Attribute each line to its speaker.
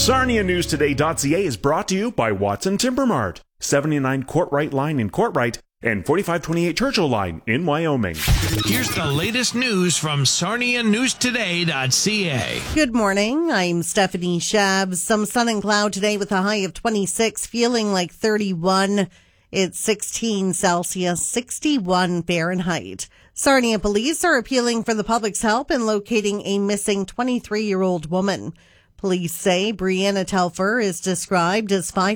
Speaker 1: SarniaNewsToday.ca is brought to you by Watson Timber Mart, 79 Courtright Line in Courtright and 4528 Churchill Line in Wyoming.
Speaker 2: Here's the latest news from SarniaNewsToday.ca.
Speaker 3: Good morning. I'm Stephanie Shabs. Some sun and cloud today with a high of 26, feeling like 31. It's 16 Celsius, 61 Fahrenheit. Sarnia police are appealing for the public's help in locating a missing 23-year-old woman. Police say Brianna Telfer is described as 5